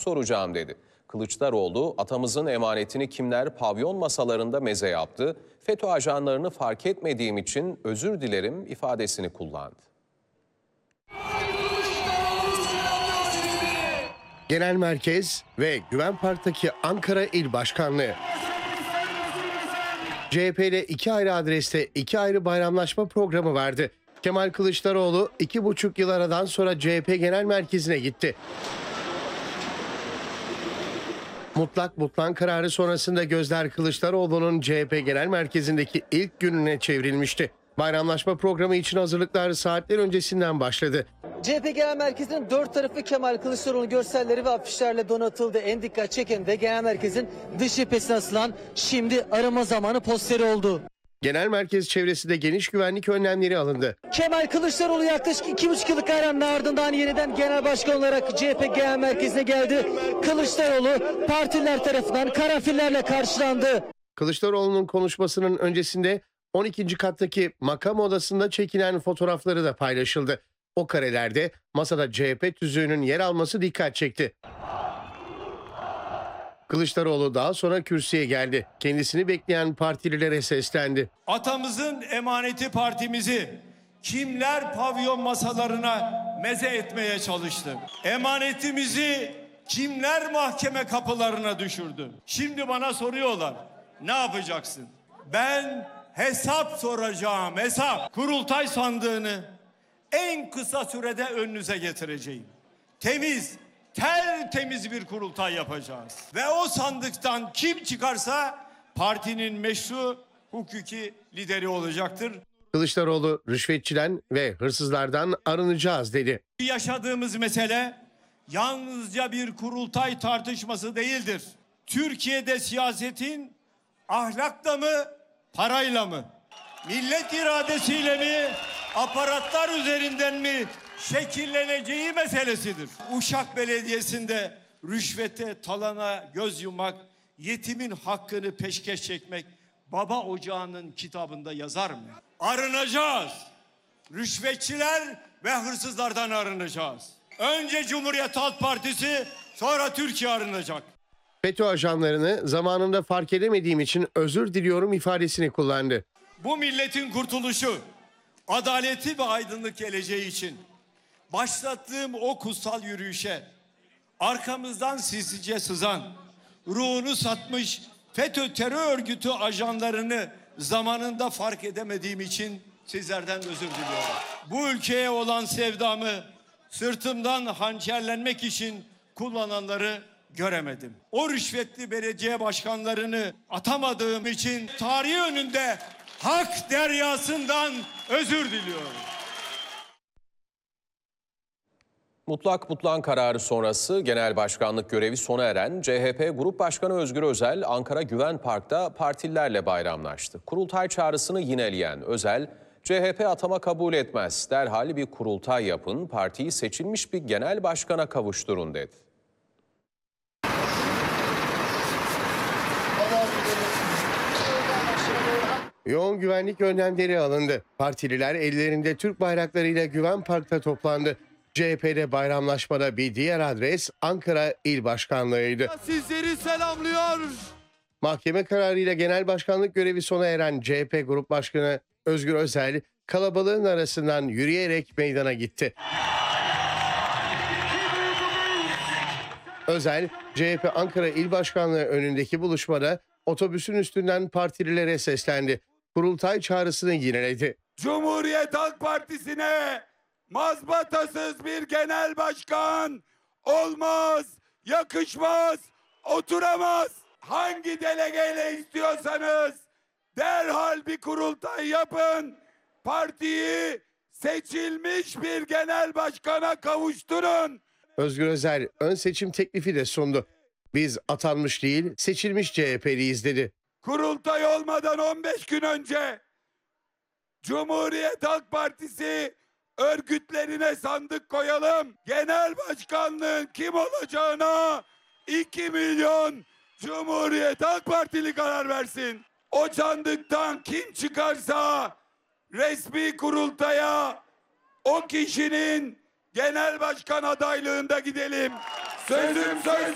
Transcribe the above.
soracağım dedi. Kılıçdaroğlu, atamızın emanetini kimler pavyon masalarında meze yaptı, FETÖ ajanlarını fark etmediğim için özür dilerim ifadesini kullandı. Genel Merkez ve Güven Park'taki Ankara İl Başkanlığı. CHP'de iki ayrı adreste iki ayrı bayramlaşma programı vardı. Kemal Kılıçdaroğlu 2,5 yıl aradan sonra CHP Genel Merkezi'ne gitti. Mutlak butlan kararı sonrasında gözler Kılıçdaroğlu'nun CHP Genel Merkezi'ndeki ilk gününe çevrilmişti. Bayramlaşma programı için hazırlıklar saatler öncesinden başladı. CHP Genel Merkezi'nin dört tarafı Kemal Kılıçdaroğlu görselleri ve afişlerle donatıldı. En dikkat çeken de Genel Merkez'in dış cephesine asılan "Şimdi arama zamanı" posteri oldu. Genel Merkez çevresinde geniş güvenlik önlemleri alındı. Kemal Kılıçdaroğlu yaklaşık 2,5 yıllık aranın ardından yeniden genel başkan olarak CHP Genel Merkezi'ne geldi. Kılıçdaroğlu partiler tarafından karanfillerle karşılandı. Kılıçdaroğlu'nun konuşmasının öncesinde 12. kattaki makam odasında çekilen fotoğrafları da paylaşıldı. O karelerde masada CHP tüzüğünün yer alması dikkat çekti. Kılıçdaroğlu daha sonra kürsüye geldi. Kendisini bekleyen partililere seslendi. Atamızın emaneti partimizi kimler pavyon masalarına meze etmeye çalıştı? Emanetimizi kimler mahkeme kapılarına düşürdü? Şimdi bana soruyorlar, ne yapacaksın? Ben hesap soracağım, hesap. Kurultay sandığını en kısa sürede önünüze getireceğim. Tertemiz bir kurultay yapacağız. Ve o sandıktan kim çıkarsa partinin meşru hukuki lideri olacaktır. Kılıçdaroğlu rüşvetçiden ve hırsızlardan arınacağız dedi. Yaşadığımız mesele yalnızca bir kurultay tartışması değildir. Türkiye'de siyasetin ahlakla mı, parayla mı, millet iradesiyle mi, aparatlar üzerinden mi şekilleneceği meselesidir. Uşak Belediyesi'nde rüşvete, talana göz yummak, yetimin hakkını peşkeş çekmek Baba Ocağı'nın kitabında yazar mı? Arınacağız. Rüşvetçiler ve hırsızlardan arınacağız. Önce Cumhuriyet Halk Partisi, sonra Türkiye arınacak. FETÖ ajanlarını zamanında fark edemediğim için özür diliyorum ifadesini kullandı. Bu milletin kurtuluşu, adaleti ve aydınlık geleceği için başlattığım o kutsal yürüyüşe arkamızdan sinsice sızan, ruhunu satmış FETÖ terör örgütü ajanlarını zamanında fark edemediğim için sizlerden özür diliyorum. Bu ülkeye olan sevdamı sırtımdan hançerlenmek için kullananları göremedim. O rüşvetli belediye başkanlarını atamadığım için tarihi önünde hak deryasından özür diliyorum. Mutlak butlan kararı sonrası genel başkanlık görevi sona eren CHP Grup Başkanı Özgür Özel, Ankara Güven Park'ta partililerle bayramlaştı. Kurultay çağrısını yineleyen Özel, CHP atama kabul etmez, derhal bir kurultay yapın, partiyi seçilmiş bir genel başkana kavuşturun dedi. Yoğun güvenlik önlemleri alındı. Partililer ellerinde Türk bayraklarıyla Güven Park'ta toplandı. CHP'de bayramlaşmada bir diğer adres Ankara İl Başkanlığı'ydı. Sizleri selamlıyor. Mahkeme kararıyla genel başkanlık görevi sona eren CHP Grup Başkanı Özgür Özel kalabalığın arasından yürüyerek meydana gitti. Özel, CHP Ankara İl Başkanlığı önündeki buluşmada otobüsün üstünden partililere seslendi. Kurultay çağrısını yineledi. Cumhuriyet Halk Partisi'ne mazbatasız bir genel başkan olmaz, yakışmaz, oturamaz. Hangi delegeyle istiyorsanız derhal bir kurultay yapın. Partiyi seçilmiş bir genel başkana kavuşturun. Özgür Özel ön seçim teklifi de sundu. Biz atanmış değil, seçilmiş CHP'liyiz dedi. Kurultay olmadan 15 gün önce Cumhuriyet Halk Partisi örgütlerine sandık koyalım. Genel başkanlığın kim olacağına 2 milyon Cumhuriyet Halk Partili karar versin. O sandıktan kim çıkarsa resmi kurultaya o kişinin genel başkan adaylığında gidelim. Sözüm söz.